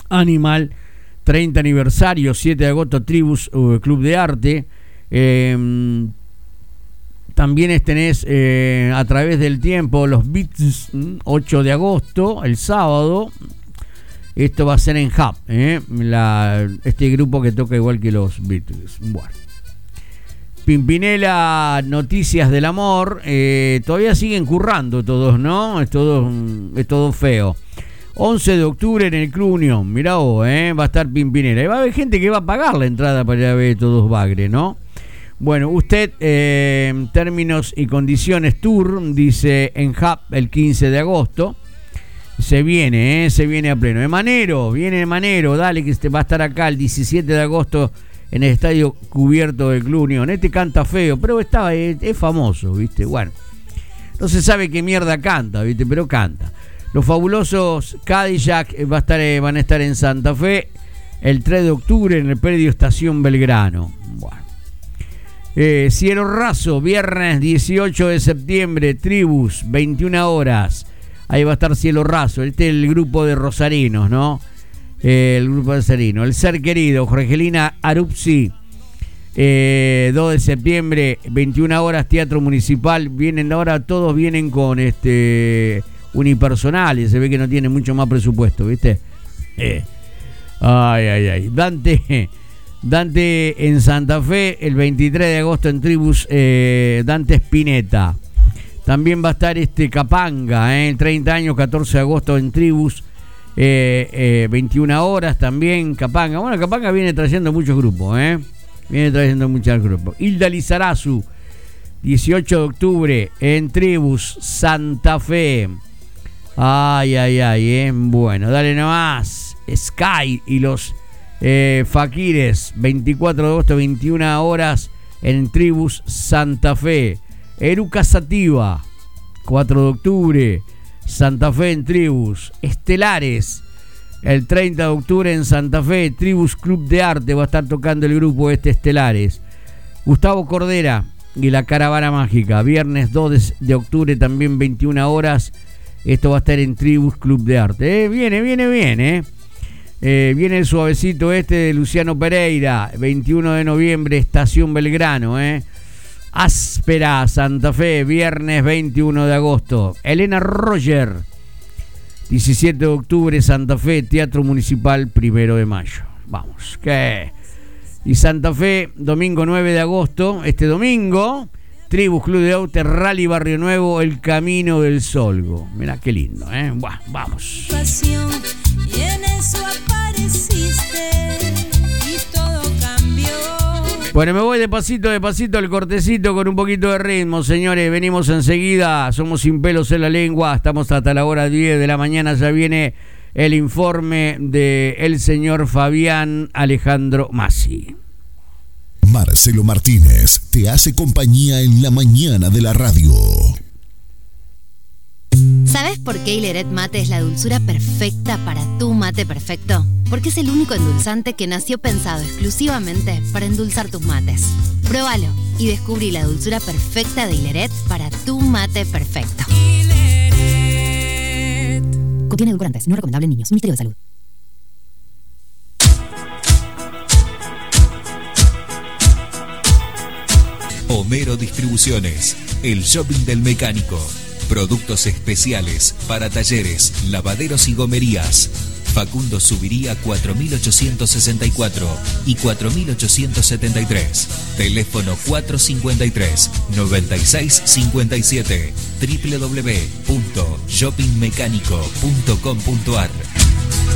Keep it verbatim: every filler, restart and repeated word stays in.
Animal, treinta aniversario, siete de agosto, Tribus, uh, Club de Arte. Eh, también tenés eh, A Través del Tiempo, los Beats, ocho de agosto, el sábado. Esto va a ser en Hub, ¿eh? La, este grupo que toca igual que los Beatles. Bueno. Pimpinela, Noticias del Amor. Eh, todavía siguen currando todos, ¿no? Es todo, es todo feo. once de octubre en el Club Unión. Mirá vos, ¿eh? Va a estar Pimpinela. Y va a haber gente que va a pagar la entrada para ir a ver todos Bagre, ¿no? Bueno, usted, eh, términos y condiciones tour, dice en Hub el quince de agosto. Se viene, ¿eh? Se viene a pleno. Emanero, viene Emanero, dale que este va a estar acá el diecisiete de agosto en el estadio cubierto del Club Unión. Este canta feo, pero está, es, es famoso, ¿viste? Bueno, no se sabe qué mierda canta, ¿viste? Pero canta. Los fabulosos Cadillac va a estar, van a estar en Santa Fe el tres de octubre en el predio Estación Belgrano. Bueno. Eh, Cielo Raso, viernes dieciocho de septiembre, Tribus, veintiuna horas. Ahí va a estar Cielo Raso. Este es el grupo de rosarinos, ¿no? Eh, el grupo de rosarinos. El Ser Querido, Jorgelina Arupsi. Eh, dos de septiembre, veintiuna horas, Teatro Municipal. Vienen ahora, todos vienen con este unipersonales. Se ve que no tienen mucho más presupuesto, ¿viste? Eh. Ay, ay, ay. Dante, Dante en Santa Fe, el veintitrés de agosto en Tribus, eh, Dante Spinetta. También va a estar este Capanga, eh, treinta años, catorce de agosto en Tribus, eh, eh, veintiuna horas también Capanga. Bueno, Capanga viene trayendo muchos grupos, eh. Viene trayendo muchos grupos. Hilda Lizarazu, dieciocho de octubre en Tribus, Santa Fe. Ay, ay, ay, eh. Bueno, dale nomás. Sky y los eh, Faquires, veinticuatro de agosto, veintiuna horas en Tribus, Santa Fe. Eruca Sativa, cuatro de octubre, Santa Fe en Tribus. Estelares, el treinta de octubre en Santa Fe, Tribus Club de Arte, va a estar tocando el grupo este Estelares. Gustavo Cordera y la Caravana Mágica, viernes dos de octubre, también veintiuna horas. Esto va a estar en Tribus Club de Arte. Eh, viene, viene, viene, eh. Eh, viene el suavecito este de Luciano Pereira, veintiuno de noviembre, Estación Belgrano, eh. Áspera, Santa Fe, viernes veintiuno de agosto. Elena Roger, diecisiete de octubre, Santa Fe, Teatro Municipal, primero de mayo. Vamos, ¿qué? Y Santa Fe, domingo nueve de agosto, este domingo, Tribus Club de Auto, Rally Barrio Nuevo, El Camino del Solgo. Mirá qué lindo, ¿eh? Buah, vamos. Pasión, y en eso apareciste y todo cambió. Bueno, me voy de pasito, de pasito, el cortecito con un poquito de ritmo, señores. Venimos enseguida, somos sin pelos en la lengua. Estamos hasta la hora diez de la mañana. Ya viene el informe de el señor Fabián Alejandro Massi. Marcelo Martínez te hace compañía en la mañana de la radio. ¿Sabes por qué Hileret Mate es la dulzura perfecta para tu mate perfecto? Porque es el único endulzante que nació pensado exclusivamente para endulzar tus mates. Pruébalo y descubrí la dulzura perfecta de Hileret para tu mate perfecto. Hileret. Contiene edulcorantes, no recomendable en niños. Ministerio de Salud. Homero Distribuciones, el shopping del mecánico. Productos especiales para talleres, lavaderos y gomerías. Facundo Subiría cuatro mil ochocientos sesenta y cuatro y cuatro mil ochocientos setenta y tres. Teléfono cuatrocientos cincuenta y tres, noventa y seis cincuenta y siete. doble u doble u doble u punto shopping mecánico punto com punto a r.